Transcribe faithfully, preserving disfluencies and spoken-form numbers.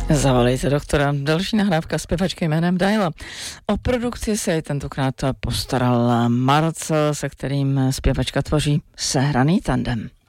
Zavolejte doktora. Další nahrávka zpěvačky jménem Daila. O produkci se tentokrát postaral Marcel, se kterým zpěvačka tvoří sehraný tandem.